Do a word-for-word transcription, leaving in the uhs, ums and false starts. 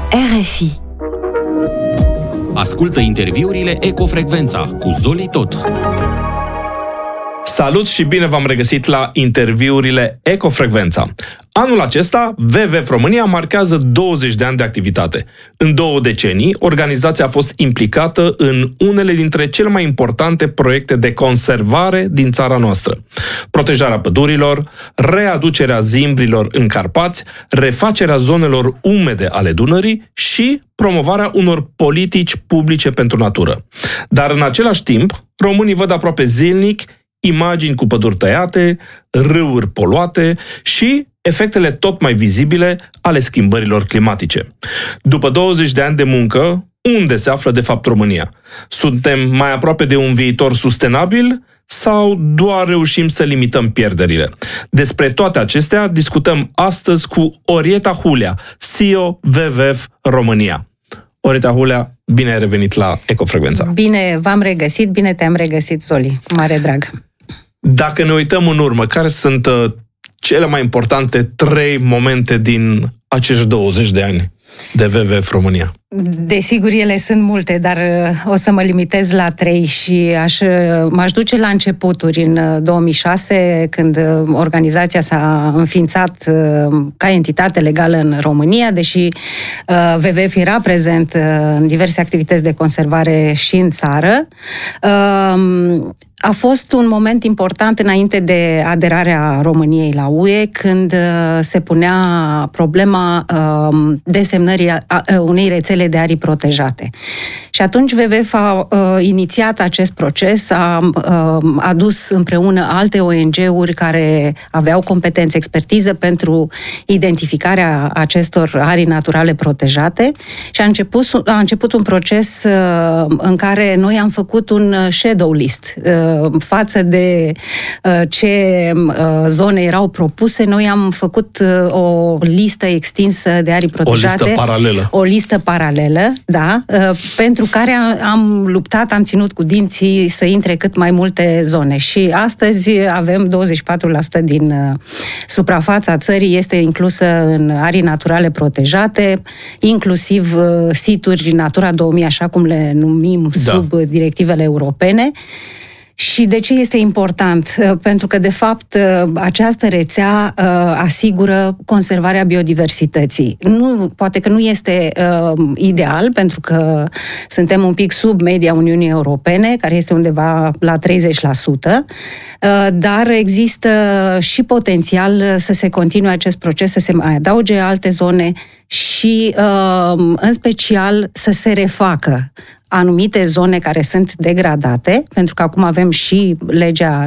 R F I. Ascultă interviurile Ecofrecvența cu Zoli Tot. Salut și bine v-am regăsit la interviurile Ecofrecvența. Anul acesta, W W F România marchează douăzeci de ani de activitate. În două decenii, organizația a fost implicată în unele dintre cele mai importante proiecte de conservare din țara noastră. Protejarea pădurilor, readucerea zimbrilor în Carpați, refacerea zonelor umede ale Dunării și promovarea unor politici publice pentru natură. Dar în același timp, românii văd aproape zilnic imagini cu păduri tăiate, râuri poluate și efectele tot mai vizibile ale schimbărilor climatice. După douăzeci de ani de muncă, unde se află de fapt România? Suntem mai aproape de un viitor sustenabil sau doar reușim să limităm pierderile? Despre toate acestea discutăm astăzi cu Orieta Hulea, C E O W W F România. Orieta Hulea, bine ai revenit la Ecofrecvența. Bine v-am regăsit, bine te-am regăsit, Zoli, cu mare drag. Dacă ne uităm în urmă, care sunt uh, cele mai importante trei momente din acești douăzeci de ani de W W F România? Desigur, ele sunt multe, dar o să mă limitez la trei și aș, m-aș duce la începuturi. În două mii șase, când organizația s-a înființat ca entitate legală în România, deși W W F era prezent în diverse activități de conservare și în țară, a fost un moment important înainte de aderarea României la U E, când se punea problema desemnării unei rețele de arii protejate. Și atunci W W F a uh, inițiat acest proces, a uh, adus împreună alte O N G-uri care aveau competențe, expertiză pentru identificarea acestor arii naturale protejate și a început, a început un proces uh, în care noi am făcut un shadow list uh, față de uh, ce uh, zone erau propuse. Noi am făcut uh, o listă extinsă de arii protejate. O listă paralelă. O listă paralelă, da, uh, pentru care am luptat, am ținut cu dinții să intre cât mai multe zone. Și astăzi avem douăzeci și patru la sută din uh, suprafața țării este inclusă în arii naturale protejate, inclusiv uh, situri Natura două mii, așa cum le numim, da, sub directivele europene. Și de ce este important? Pentru că, de fapt, această rețea uh, asigură conservarea biodiversității. Nu, poate că nu este uh, ideal, pentru că suntem un pic sub media Uniunii Europene, care este undeva la treizeci la sută, uh, dar există și potențial să se continue acest proces, să se mai adauge alte zone și, uh, în special, să se refacă anumite zone care sunt degradate, pentru că acum avem și legea